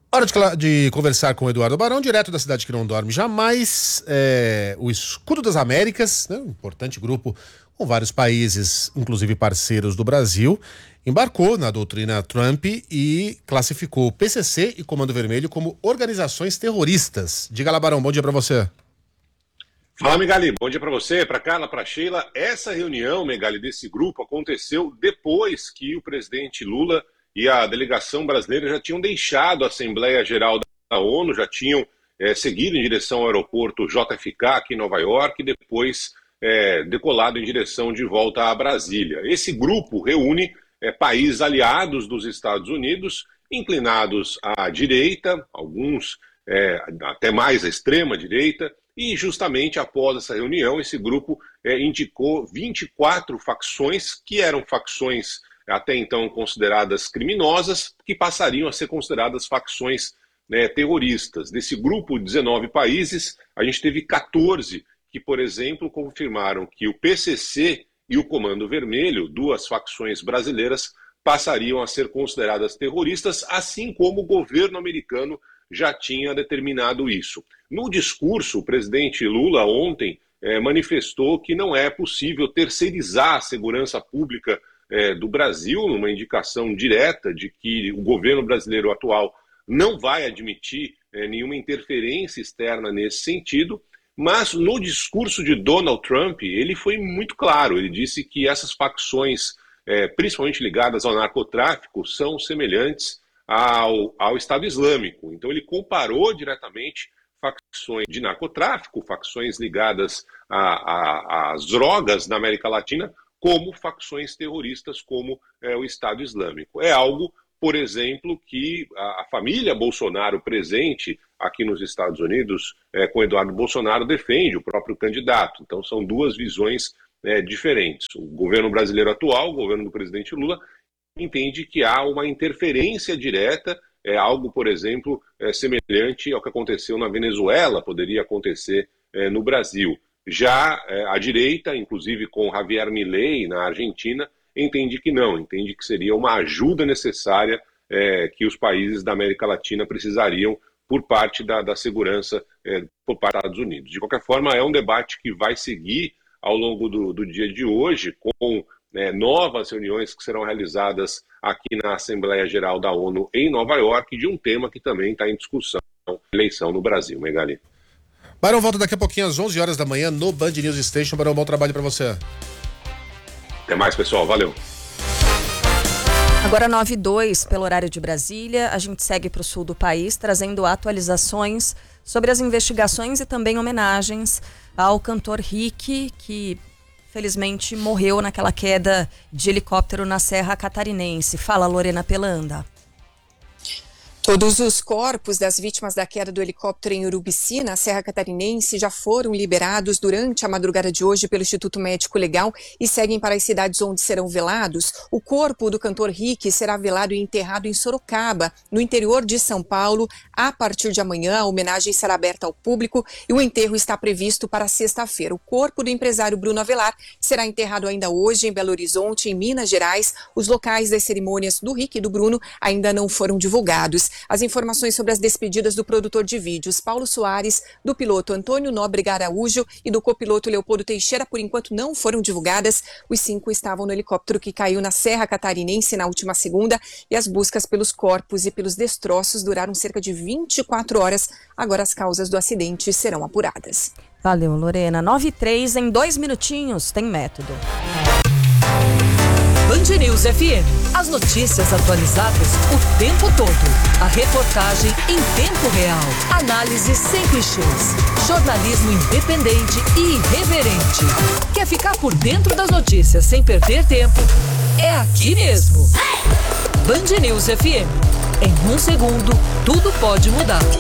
Hora de conversar com o Eduardo Barão, direto da cidade que não dorme jamais. O Escudo das Américas, né, um importante grupo com vários países, inclusive parceiros do Brasil, embarcou na doutrina Trump e classificou o PCC e Comando Vermelho como organizações terroristas. Diga lá, Barão, bom dia para você. Fala, Megali, bom dia para você, para Carla, para Sheila. Essa reunião, Megali, desse grupo aconteceu depois que o presidente Lula e a delegação brasileira já tinham deixado a Assembleia Geral da ONU, já tinham seguido em direção ao aeroporto JFK aqui em Nova York e depois decolado em direção de volta a Brasília. Esse grupo reúne países aliados dos Estados Unidos, inclinados à direita, alguns até mais à extrema direita, e justamente após essa reunião, esse grupo indicou 24 facções, que eram facções até então consideradas criminosas, que passariam a ser consideradas facções terroristas. Desse grupo de 19 países, a gente teve 14 que, por exemplo, confirmaram que o PCC e o Comando Vermelho, duas facções brasileiras, passariam a ser consideradas terroristas, assim como o governo americano já tinha determinado isso. No discurso, o presidente Lula ontem manifestou que não é possível terceirizar a segurança pública do Brasil, numa indicação direta de que o governo brasileiro atual não vai admitir nenhuma interferência externa nesse sentido, mas no discurso de Donald Trump, ele foi muito claro, ele disse que essas facções, principalmente ligadas ao narcotráfico, são semelhantes ao Estado Islâmico. Então ele comparou diretamente facções de narcotráfico, facções ligadas às drogas na América Latina, como facções terroristas como o Estado Islâmico. É algo, por exemplo, que a família Bolsonaro presente aqui nos Estados Unidos, com Eduardo Bolsonaro, defende, o próprio candidato. Então são duas visões diferentes. O governo brasileiro atual, o governo do presidente Lula, entende que há uma interferência direta, algo, por exemplo, semelhante ao que aconteceu na Venezuela, poderia acontecer no Brasil. Já a direita, inclusive com Javier Milei na Argentina, entende que não, entende que seria uma ajuda necessária que os países da América Latina precisariam por parte da segurança por parte dos Estados Unidos. De qualquer forma, é um debate que vai seguir ao longo do dia de hoje, com novas reuniões que serão realizadas aqui na Assembleia Geral da ONU em Nova York, de um tema que também está em discussão, eleição no Brasil. Megali. Barão volta daqui a pouquinho às 11 horas da manhã no Band News Station. Barão, bom trabalho para você. Até mais, pessoal. Valeu. Agora 9h02 pelo horário de Brasília. A gente segue para o sul do país, trazendo atualizações sobre as investigações e também homenagens ao cantor Rick, que felizmente morreu naquela queda de helicóptero na Serra Catarinense. Fala, Lorena Pelanda. Todos os corpos das vítimas da queda do helicóptero em Urubici, na Serra Catarinense, já foram liberados durante a madrugada de hoje pelo Instituto Médico Legal e seguem para as cidades onde serão velados. O corpo do cantor Rick será velado e enterrado em Sorocaba, no interior de São Paulo. A partir de amanhã, a homenagem será aberta ao público e o enterro está previsto para sexta-feira. O corpo do empresário Bruno Avelar será enterrado ainda hoje em Belo Horizonte, em Minas Gerais. Os locais das cerimônias do Rick e do Bruno ainda não foram divulgados. As informações sobre as despedidas do produtor de vídeos Paulo Soares, do piloto Antônio Nóbrega Araújo e do copiloto Leopoldo Teixeira, por enquanto não foram divulgadas. Os 5 estavam no helicóptero que caiu na Serra Catarinense na última segunda e as buscas pelos corpos e pelos destroços duraram cerca de 24 horas. Agora as causas do acidente serão apuradas. Valeu, Lorena. 9h03, em 2 minutinhos, tem método. Band News FM. As notícias atualizadas o tempo todo. A reportagem em tempo real. Análise sem clichês. Jornalismo independente e irreverente. Quer ficar por dentro das notícias sem perder tempo? É aqui mesmo. Band News FM. Em 1 segundo, tudo pode mudar.